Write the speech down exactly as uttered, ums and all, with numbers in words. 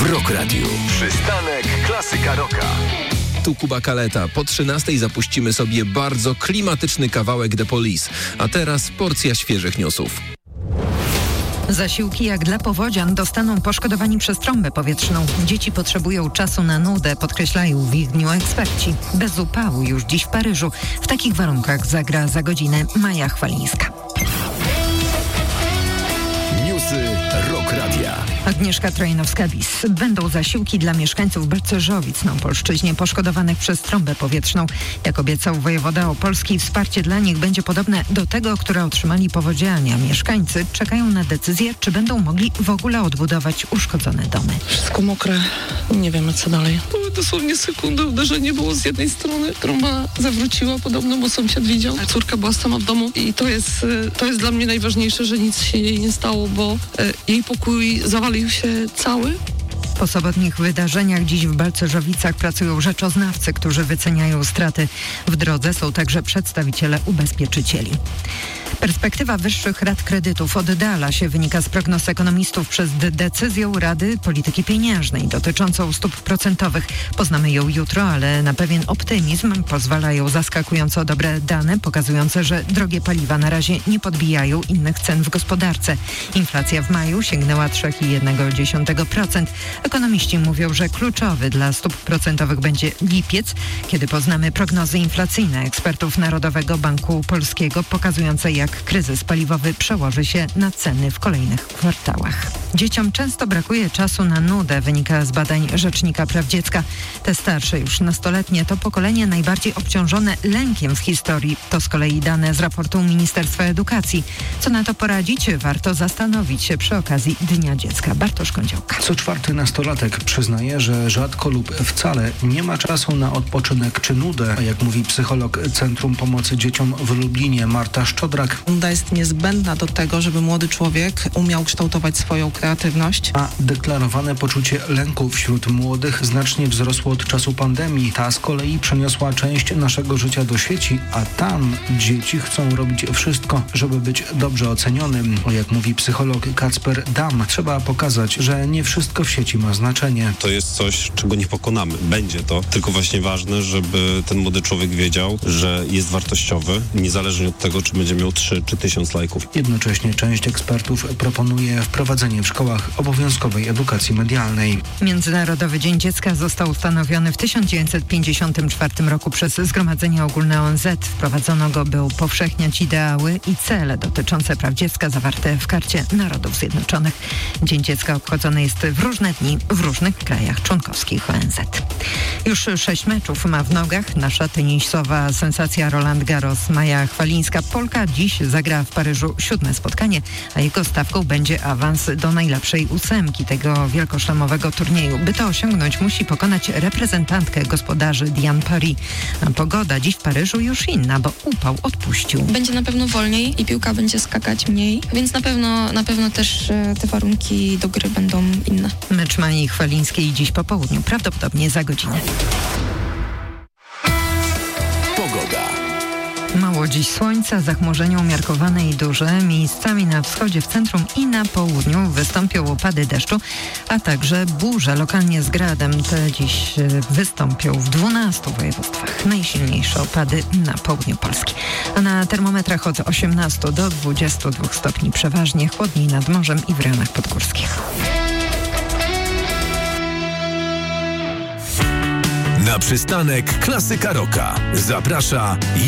Rock Radio. Przystanek Klasyka Rocka. Tu Kuba Kaleta. Po trzynastej zapuścimy sobie bardzo klimatyczny kawałek The Police. A teraz porcja świeżych newsów. Zasiłki jak dla powodzian dostaną poszkodowani przez trąbę powietrzną. Dzieci potrzebują czasu na nudę, podkreślają w ich dniu eksperci. Bez upału już dziś w Paryżu. W takich warunkach zagra za godzinę Maja Chwalińska. Newsy Rock Radia. Agnieszka Trojnowska-Bis. Będą zasiłki dla mieszkańców Balcerzowic na Opolszczyźnie poszkodowanych przez trąbę powietrzną. Jak obiecał wojewoda opolski, wsparcie dla nich będzie podobne do tego, które otrzymali powodzianie. Mieszkańcy czekają na decyzję, czy będą mogli w ogóle odbudować uszkodzone domy. Wszystko mokre, nie wiemy co dalej. Były dosłownie sekundy, uderzenie było z jednej strony, trąba zawróciła podobno, bo sąsiad widział. Córka była sama w domu i to jest, to jest dla mnie najważniejsze, że nic się jej nie stało, bo jej pokój zawalił się cały. Po sobotnich wydarzeniach dziś w Balcerzowicach pracują rzeczoznawcy, którzy wyceniają straty. W drodze są także przedstawiciele ubezpieczycieli. Perspektywa wyższych rat kredytów oddala się, wynika z prognoz ekonomistów przez decyzją Rady Polityki Pieniężnej dotyczącą stóp procentowych. Poznamy ją jutro, ale na pewien optymizm pozwalają zaskakująco dobre dane pokazujące, że drogie paliwa na razie nie podbijają innych cen w gospodarce. Inflacja w maju sięgnęła trzy przecinek jeden procent. Ekonomiści mówią, że kluczowy dla stóp procentowych będzie lipiec, kiedy poznamy prognozy inflacyjne ekspertów Narodowego Banku Polskiego pokazujące, jak kryzys paliwowy przełoży się na ceny w kolejnych kwartałach. Dzieciom często brakuje czasu na nudę, wynika z badań Rzecznika Praw Dziecka. Te starsze, już nastoletnie, to pokolenie najbardziej obciążone lękiem w historii. To z kolei dane z raportu Ministerstwa Edukacji. Co na to poradzić? Warto zastanowić się przy okazji Dnia Dziecka. Bartosz Kądziałka. Co czwarty nastolatek przyznaje, że rzadko lub wcale nie ma czasu na odpoczynek czy nudę. A jak mówi psycholog Centrum Pomocy Dzieciom w Lublinie Marta Szczodrak, nuda jest niezbędna do tego, żeby młody człowiek umiał kształtować swoją kreatywność. A deklarowane poczucie lęku wśród młodych znacznie wzrosło od czasu pandemii. Ta z kolei przeniosła część naszego życia do sieci, a tam dzieci chcą robić wszystko, żeby być dobrze ocenionym. O, jak mówi psycholog Kacper Dam, trzeba pokazać, że nie wszystko w sieci ma znaczenie. To jest coś, czego nie pokonamy. Będzie to. Tylko właśnie ważne, żeby ten młody człowiek wiedział, że jest wartościowy, niezależnie od tego, czy będzie miał trzy czy tysiąc lajków. Jednocześnie część ekspertów proponuje wprowadzenie w szkołach obowiązkowej edukacji medialnej. Międzynarodowy Dzień Dziecka został ustanowiony w tysiąc dziewięćset pięćdziesiątym czwartym roku przez Zgromadzenie Ogólne O N Z. Wprowadzono go, by upowszechniać ideały i cele dotyczące praw dziecka zawarte w Karcie Narodów Zjednoczonych. Dzień Dziecka obchodzony jest w różne dni w różnych krajach członkowskich O N Z. Już sześć meczów ma w nogach nasza tenisowa sensacja Roland Garros. Maja Chwalińska, Polka, dziś zagra w Paryżu siódme spotkanie, a jego stawką będzie awans do najlepszej ósemki tego wielkoszlemowego turnieju. By to osiągnąć, musi pokonać reprezentantkę gospodarzy Diane Paris. A pogoda dziś w Paryżu już inna, bo upał odpuścił. Będzie na pewno wolniej i piłka będzie skakać mniej, więc na pewno, na pewno też e, te warunki do gry będą inne. Mecz Mai Chwalińskiej dziś po południu, prawdopodobnie za godzinę. Pogoda. Mało dziś słońca, zachmurzenie umiarkowane i duże. Miejscami na wschodzie, w centrum i na południu wystąpią opady deszczu, a także burze lokalnie z gradem. Te dziś wystąpią w dwunastu województwach. Najsilniejsze opady na południu Polski. A na termometrach od osiemnastu do dwudziestu dwóch stopni przeważnie, chłodniej nad morzem i w rejonach podgórskich. Na przystanek Klasyka Rocka zaprasza